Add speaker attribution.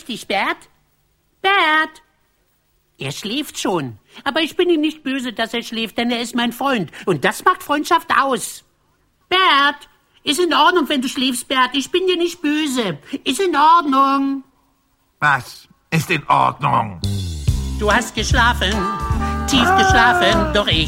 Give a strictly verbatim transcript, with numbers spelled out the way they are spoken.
Speaker 1: richtig, Bert? Bert? Er schläft schon. Aber ich bin ihm nicht böse, dass er schläft, denn er ist mein Freund. Und das macht Freundschaft aus. Bert, ist in Ordnung, wenn du schläfst, Bert. Ich bin dir nicht böse. Ist in Ordnung.
Speaker 2: Was ist in Ordnung?
Speaker 1: Du hast geschlafen, tief geschlafen, doch ich